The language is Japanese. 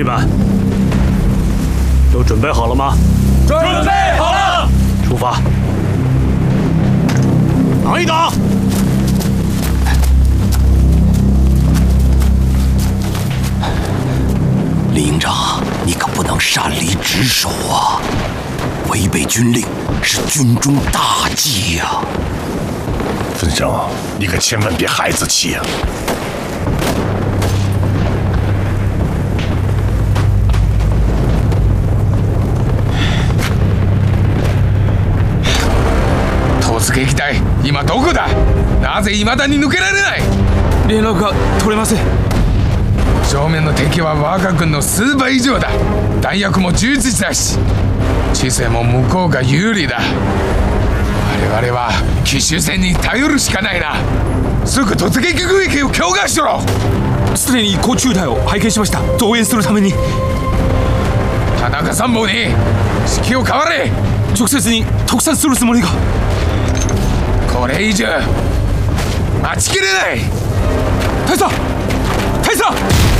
弟们，都准备好了吗？ 准备好了， 出发！挡一挡！ 李营长，你可不能擅离职守啊！违背军令是军中大忌呀！ 分生，你可千万别孩子气啊！ 突撃隊、今どこだ？なぜ未だに抜けられない？ 連絡が取れません。 正面の敵は我が軍の数倍以上だ。弾薬も充実だし、知性も向こうが有利だ。我々は奇襲戦に頼るしかないな。すぐ突撃攻撃を強化しろ。 すでに甲虫隊を拝見しました。増援するために。 田中参謀に指揮を代われ。 直接に特産するつもりが。 これ以上待ちきれない。 大佐、大佐。